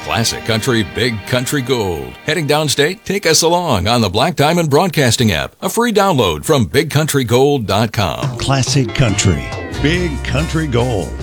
Classic Country, Big Country Gold. Heading downstate? Take us along on the Black Diamond Broadcasting app. A free download from BigCountryGold.com. Classic Country, Big Country Gold.